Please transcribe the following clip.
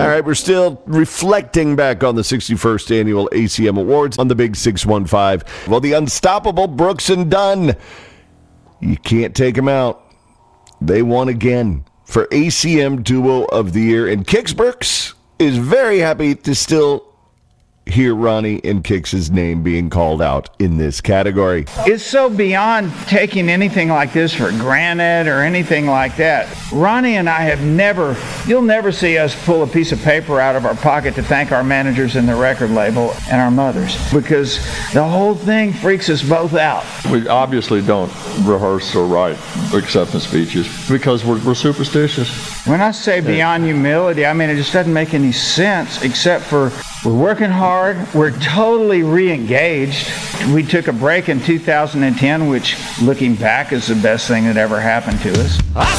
All right, we're still reflecting back on the 61st Annual ACM Awards on the Big 615. Well, the unstoppable Brooks and Dunn, you can't take them out. They won again for ACM Duo of the Year, and Kix Brooks is very happy to still hear Ronnie and Kix's name being called out in this category. It's so beyond taking anything like this for granted or anything like that. Ronnie and I you'll never see us pull a piece of paper out of our pocket to thank our managers and the record label and our mothers, because the whole thing freaks us both out. We obviously don't rehearse or write acceptance speeches because we're superstitious. When I say beyond humility, I mean it just doesn't make any sense, except for we're working hard. We're totally re-engaged. We took a break in 2010, which, looking back, is the best thing that ever happened to us.